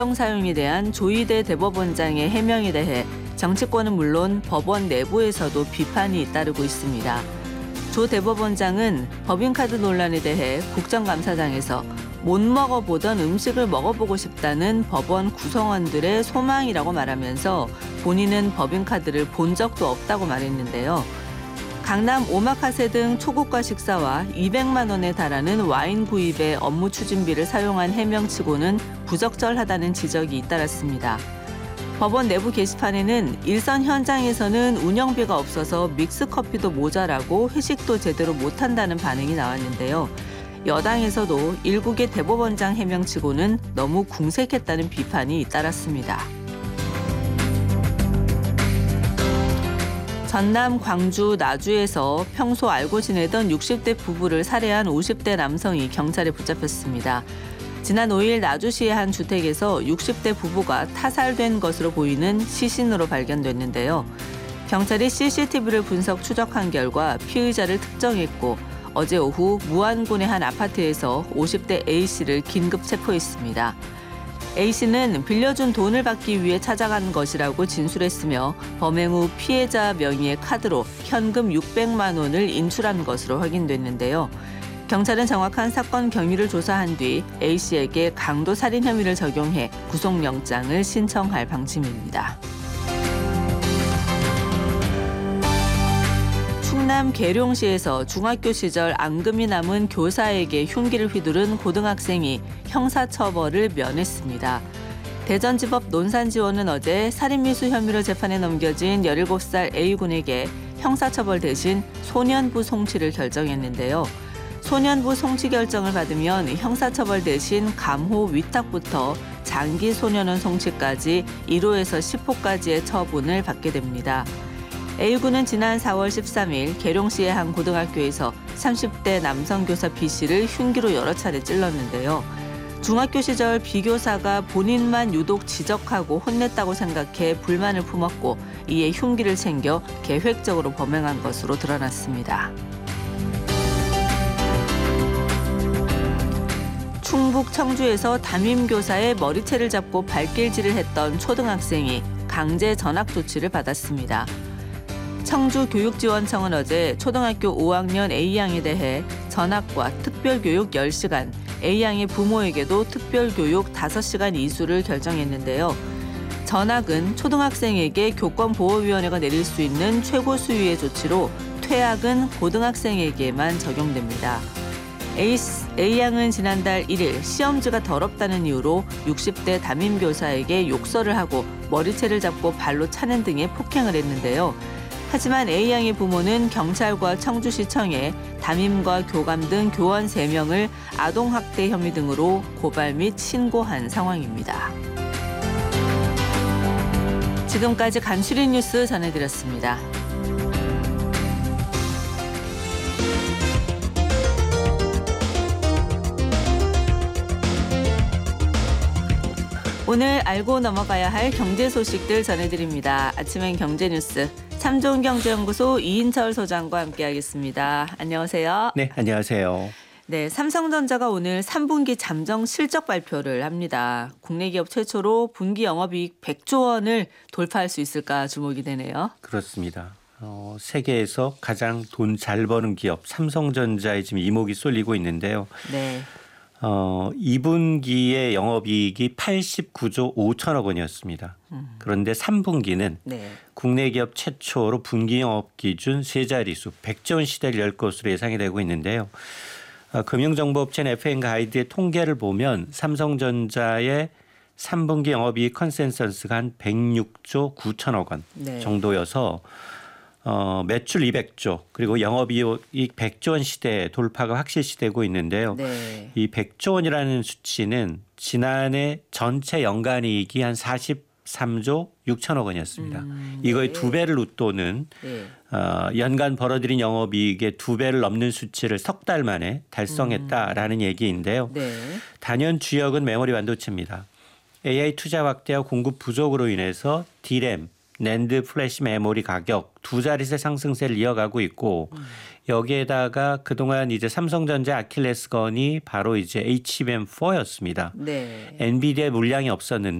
사용에 대한 조희대 대법원장의 해명에 대해 정치권은 물론 법원 내부에서도 비판이 잇따르고 있습니다. 조 대법원장은 법인카드 논란에 대해 국정감사장에서 못 먹어보던 음식을 먹어보고 싶다는 법원 구성원들의 소망이라고 말하면서 본인은 법인카드를 본 적도 없다고 말했는데요. 강남 오마카세 등 초고가 식사와 200만 원에 달하는 와인 구입에 업무 추진비를 사용한 해명치고는 부적절하다는 지적이 잇따랐습니다. 법원 내부 게시판에는 일선 현장에서는 운영비가 없어서 믹스커피도 모자라고 회식도 제대로 못한다는 반응이 나왔는데요. 여당에서도 일국의 대법원장 해명치고는 너무 궁색했다는 비판이 잇따랐습니다. 전남 광주 나주에서 평소 알고 지내던 60대 부부를 살해한 50대 남성이 경찰에 붙잡혔습니다. 지난 5일 나주시의 한 주택에서 60대 부부가 타살된 것으로 보이는 시신으로 발견됐는데요. 경찰이 CCTV를 분석 추적한 결과 피의자를 특정했고 어제 오후 무안군의 한 아파트에서 50대 A씨를 긴급 체포했습니다. A씨는 빌려준 돈을 받기 위해 찾아간 것이라고 진술했으며 범행 후 피해자 명의의 카드로 현금 600만 원을 인출한 것으로 확인됐는데요. 경찰은 정확한 사건 경위를 조사한 뒤 A씨에게 강도 살인 혐의를 적용해 구속영장을 신청할 방침입니다. 충남 계룡시에서 중학교 시절 앙금이 남은 교사에게 흉기를 휘두른 고등학생이 형사처벌을 면했습니다. 대전지법 논산지원은 어제 살인미수 혐의로 재판에 넘겨진 17살 A군에게 형사처벌 대신 소년부 송치를 결정했는데요. 소년부 송치 결정을 받으면 형사처벌 대신 감호 위탁부터 장기 소년원 송치까지 1호에서 10호까지의 처분을 받게 됩니다. A군은 지난 4월 13일 계룡시의 한 고등학교에서 30대 남성 교사 B씨를 흉기로 여러 차례 찔렀는데요. 중학교 시절 B교사가 본인만 유독 지적하고 혼냈다고 생각해 불만을 품었고 이에 흉기를 챙겨 계획적으로 범행한 것으로 드러났습니다. 충북 청주에서 담임교사의 머리채를 잡고 발길질을 했던 초등학생이 강제 전학 조치를 받았습니다. 청주교육지원청은 어제 초등학교 5학년 A양에 대해 전학과 특별교육 10시간, A양의 부모에게도 특별교육 5시간 이수를 결정했는데요. 전학은 초등학생에게 교권보호위원회가 내릴 수 있는 최고 수위의 조치로 퇴학은 고등학생에게만 적용됩니다. A양은 지난달 1일 시험지가 더럽다는 이유로 60대 담임교사에게 욕설을 하고 머리채를 잡고 발로 차는 등의 폭행을 했는데요. 하지만 A양의 부모는 경찰과 청주시청에 담임과 교감 등 교원 3명을 아동학대 혐의 등으로 고발 및 신고한 상황입니다. 지금까지 간추린 뉴스 전해드렸습니다. 오늘 알고 넘어가야 할 경제 소식들 전해드립니다. 아침엔 경제뉴스 참좋은경제연구소 이인철 소장과 함께하겠습니다. 안녕하세요. 네, 안녕하세요. 네, 삼성전자가 오늘 3분기 잠정 실적 발표를 합니다. 국내 기업 최초로 분기 영업이익 100조 원을 돌파할 수 있을까 주목이 되네요. 그렇습니다. 세계에서 가장 돈 잘 버는 기업 삼성전자에 지금 이목이 쏠리고 있는데요. 네. 2분기의 영업이익이 89조 5천억 원이었습니다. 그런데 3분기는 네. 국내 기업 최초로 분기 영업 기준 세 자릿수 100조 원 시대를 열 것으로 예상이 되고 있는데요. 금융정보업체인 FN가이드의 통계를 보면 삼성전자의 3분기 영업이익 컨센서스가 한 106조 9천억 원 네. 정도여서 매출 200조 그리고 영업이익 100조 원 시대 돌파가 확실시되고 있는데요. 네. 이 100조 원이라는 수치는 지난해 전체 연간이익이 한 43조 6천억 원이었습니다. 이거의 네. 2배를 웃도는 네. 연간 벌어들인 영업이익의 2배를 넘는 수치를 석 달 만에 달성했다라는 얘기인데요. 네. 단연 주역은 메모리 반도체입니다. AI 투자 확대와 공급 부족으로 인해서 D램 낸드 플래시 메모리 가격 두 자릿수 상승세를 이어가고 있고 여기에다가 그동안 이제 삼성전자 아킬레스건이 바로 이제 HBM4였습니다. 네. 엔비디아의 물량이 없었는데